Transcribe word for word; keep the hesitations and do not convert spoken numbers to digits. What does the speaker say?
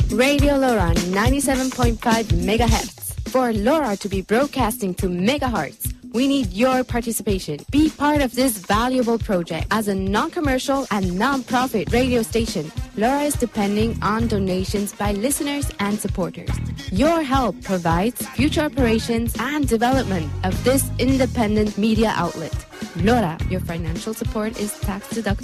Radio LoRa ninety-seven point five megahertz. For LoRa to be broadcasting to megahertz, we need your participation. Be part of this valuable project. As a non-commercial and non-profit radio station, LoRa is depending on donations by listeners and supporters. Your help provides future operations and development of this independent media outlet. LoRa, your financial support is tax deductible.